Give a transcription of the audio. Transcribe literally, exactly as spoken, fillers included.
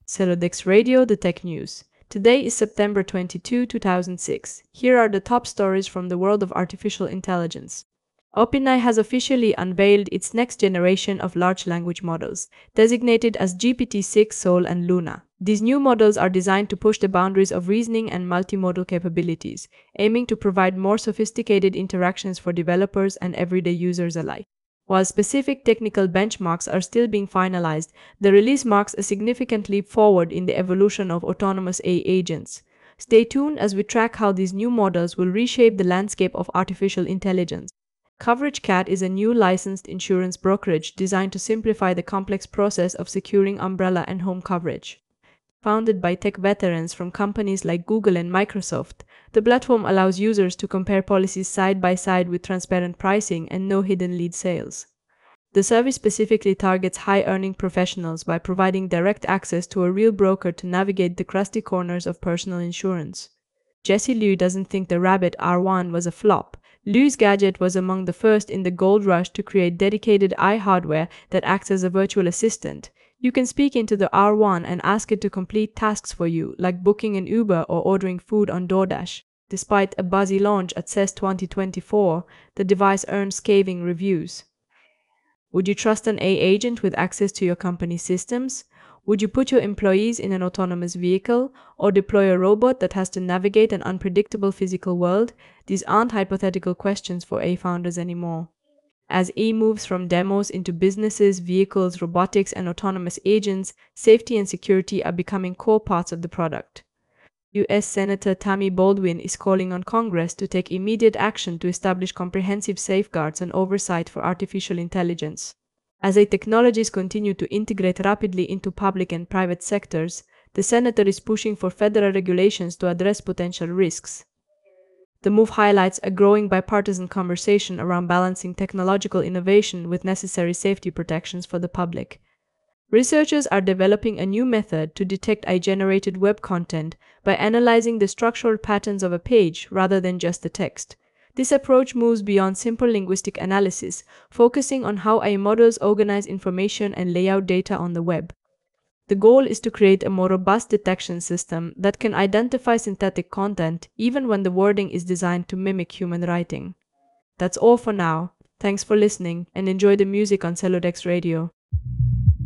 Celodex Radio, the tech news. Today is September twenty-second, two thousand six. Here are the top stories from the world of artificial intelligence. OpenAI has officially unveiled its next generation of large language models, designated as G P T six Sol and Luna. These new models are designed to push the boundaries of reasoning and multimodal capabilities, aiming to provide more sophisticated interactions for developers and everyday users alike. While specific technical benchmarks are still being finalized, the release marks a significant leap forward in the evolution of autonomous A I agents. Stay tuned as we track how these new models will reshape the landscape of artificial intelligence. CoverageCat is a new licensed insurance brokerage designed to simplify the complex process of securing umbrella and home coverage. Founded by tech veterans from companies like Google and Microsoft, the platform allows users to compare policies side by side with transparent pricing and no hidden lead sales. The service specifically targets high-earning professionals by providing direct access to a real broker to navigate the crusty corners of personal insurance. Jessie Liu doesn't think the Rabbit R one was a flop. Liu's gadget was among the first in the gold rush to create dedicated A I hardware that acts as a virtual assistant. You can speak into the R one and ask it to complete tasks for you, like booking an Uber or ordering food on DoorDash. Despite a buzzy launch at C E S twenty twenty-four, the device earned scathing reviews. Would you trust an A I agent with access to your company's systems? Would you put your employees in an autonomous vehicle or deploy a robot that has to navigate an unpredictable physical world? These aren't hypothetical questions for A I founders anymore. As A I moves from demos into businesses, vehicles, robotics, and autonomous agents, safety and security are becoming core parts of the product. U S Senator Tammy Baldwin is calling on Congress to take immediate action to establish comprehensive safeguards and oversight for artificial intelligence. As A I technologies continue to integrate rapidly into public and private sectors, the senator is pushing for federal regulations to address potential risks. The move highlights a growing bipartisan conversation around balancing technological innovation with necessary safety protections for the public. Researchers are developing a new method to detect A I-generated web content by analyzing the structural patterns of a page rather than just the text. This approach moves beyond simple linguistic analysis, focusing on how A I models organize information and lay out data on the web. The goal is to create a more robust detection system that can identify synthetic content even when the wording is designed to mimic human writing. That's all for now. Thanks for listening and enjoy the music on Celodex Radio.